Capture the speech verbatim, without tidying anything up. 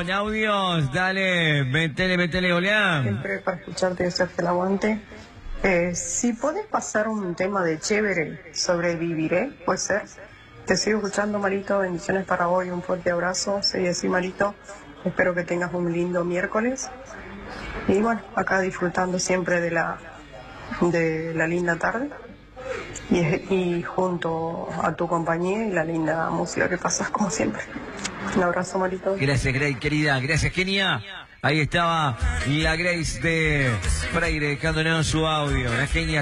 Con audios, dale, metele, metele, goleá. Siempre para escucharte y hacerte el aguante. Eh, si podés pasar un tema de chévere, sobreviviré, puede ser. Te sigo escuchando, Marito. Bendiciones para hoy. Un fuerte abrazo. Seguí así, Marito. Espero que tengas un lindo miércoles. Y bueno, acá disfrutando siempre de la, de la linda tarde. Y, y junto a tu compañía y la linda música que pasas como siempre. Un abrazo, Marito. Gracias, Grace, querida. Gracias, Kenia. Ahí estaba la Grace de Freire dejándonos su audio. La genia.